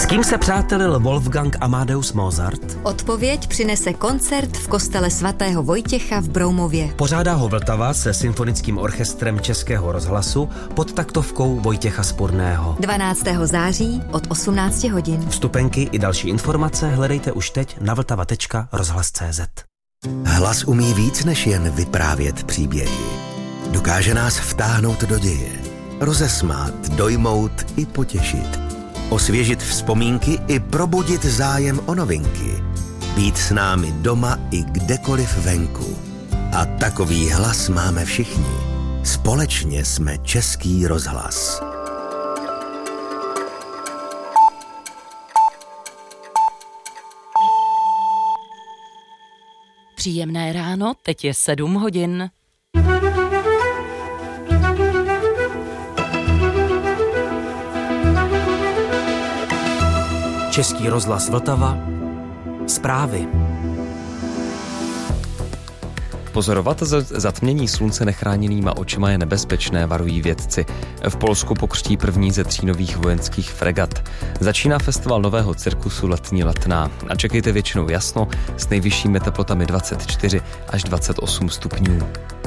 S kým se přátelil Wolfgang Amadeus Mozart? Odpověď přinese koncert v kostele svatého Vojtěcha v Broumově. Pořádá ho Vltava se symfonickým orchestrem Českého rozhlasu pod taktovkou Vojtěcha Spurného. 12. září od 18 hodin. Vstupenky i další informace hledejte už teď na vltava.rozhlas.cz. Hlas umí víc než jen vyprávět příběhy. Dokáže nás vtáhnout do děje, rozesmát, dojmout i potěšit, osvěžit vzpomínky i probudit zájem o novinky, být s námi doma i kdekoliv venku. A takový hlas máme všichni. Společně jsme Český rozhlas. Příjemné ráno, teď je 7 hodin. Český rozhlas Vltava. Zprávy. Pozorovat zatmění slunce nechráněnýma očima je nebezpečné, varují vědci. V Polsku pokřtí první ze 3 nových vojenských fregat. Začíná festival nového cirkusu Letní letná. A čekejte většinou jasno s nejvyššími teplotami 24 až 28 stupňů.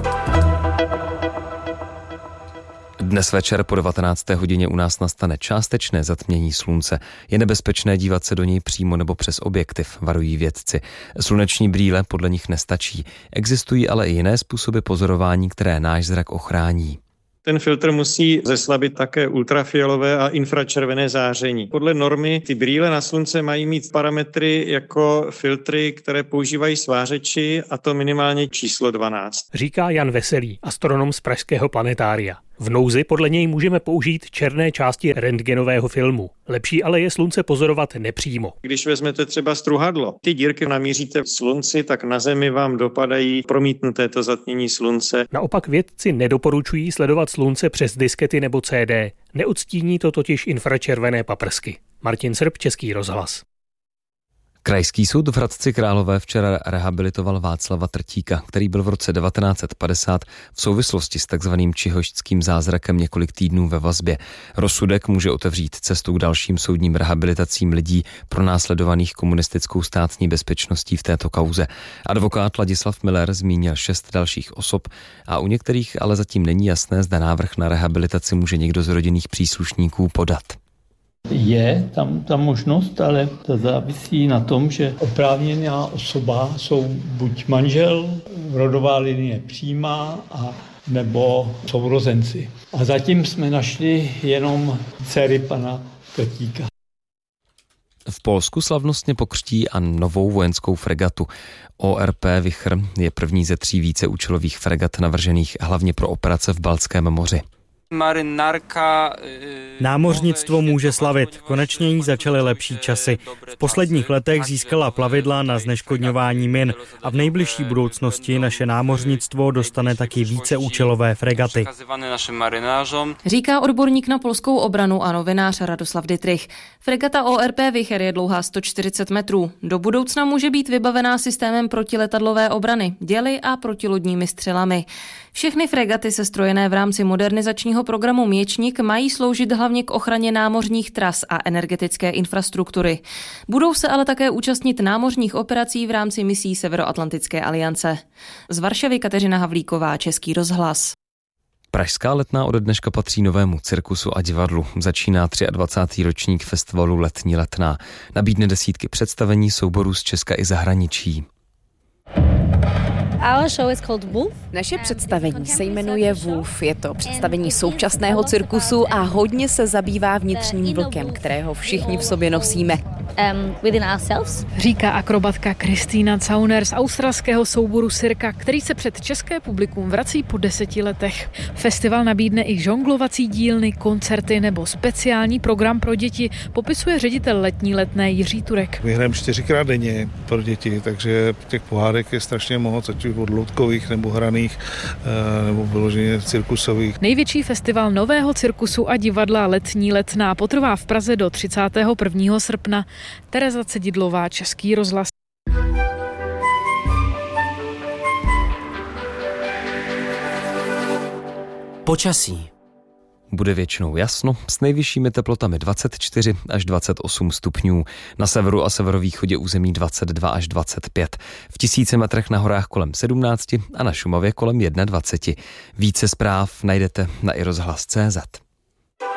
Dnes večer po 19. hodině u nás nastane částečné zatmění slunce. Je nebezpečné dívat se do něj přímo nebo přes objektiv, varují vědci. Sluneční brýle podle nich nestačí. Existují ale i jiné způsoby pozorování, které náš zrak ochrání. Ten filtr musí zeslabit také ultrafialové a infračervené záření. Podle normy ty brýle na slunce mají mít parametry jako filtry, které používají svářeči, a to minimálně číslo 12. Říká Jan Veselý, astronom z pražského planetária. V nouzi podle něj můžeme použít černé části rentgenového filmu. Lepší ale je slunce pozorovat nepřímo. Když vezmete třeba struhadlo, ty dírky namíříte v slunci, tak na Zemi vám dopadají promítnuté to zatmění slunce. Naopak vědci nedoporučují sledovat slunce přes diskety nebo CD. Neodstíní to totiž infračervené paprsky. Martin Srb, Český rozhlas. Krajský soud v Hradci Králové včera rehabilitoval Václava Trtíka, který byl v roce 1950 v souvislosti s takzvaným čihošťským zázrakem několik týdnů ve vazbě. Rozsudek může otevřít cestu k dalším soudním rehabilitacím lidí pronásledovaných komunistickou státní bezpečností v této kauze. Advokát Ladislav Miller zmínil 6 dalších osob a u některých ale zatím není jasné, zda návrh na rehabilitaci může někdo z rodinných příslušníků podat. Je tam ta možnost, ale to závisí na tom, že oprávněná osoba jsou buď manžel, rodová linie přímá, a nebo sourozenci. A zatím jsme našli jenom dcery pana Trtíka. V Polsku slavnostně pokřtí a novou vojenskou fregatu. ORP Vichr je první ze 3 víceúčelových fregat navržených hlavně pro operace v Baltském moři. Námořnictvo může slavit. Konečně jí začaly lepší časy. V posledních letech získala plavidla na zneškodňování min a v nejbližší budoucnosti naše námořnictvo dostane taky víceúčelové fregaty. Říká odborník na polskou obranu a novinář Radoslav Dittrich. Fregata ORP Vichr je dlouhá 140 metrů. Do budoucna může být vybavená systémem protiletadlové obrany, děly a protilodními střelami. Všechny fregaty sestrojené v rámci modernizačního programu Měčník mají sloužit hlavně k ochraně námořních tras a energetické infrastruktury. Budou se ale také účastnit námořních operací v rámci misí Severoatlantické aliance. Z Varšavy Kateřina Havlíková, Český rozhlas. Pražská letná ode dneška patří novému cirkusu a divadlu. Začíná 23. ročník festivalu Letní letná. Nabídne desítky představení souborů z Česka i zahraničí. Naše představení se jmenuje Wolf. Je to představení současného cirkusu a hodně se zabývá vnitřním vlkem, kterého všichni v sobě nosíme. Říká akrobatka Kristýna Zauner z australského souboru Cirka, který se před české publikum vrací po 10 letech. Festival nabídne i žonglovací dílny, koncerty nebo speciální program pro děti, popisuje ředitel Letní letné Jiří Turek. My hrajeme 4krát denně pro děti, takže těch pohádek je strašně moc, ať už od loutkových nebo hraných, nebo vyloženě cirkusových. Největší festival nového cirkusu a divadla Letní letná potrvá v Praze do 31. srpna. Tereza Cedidlová, Český rozhlas. Počasí. Bude většinou jasno, s nejvyššími teplotami 24 až 28 stupňů. Na severu a severovýchodě území 22 až 25. V 1000 metrech na horách kolem 17 a na Šumavě kolem 21. Více zpráv najdete na iRozhlas.cz.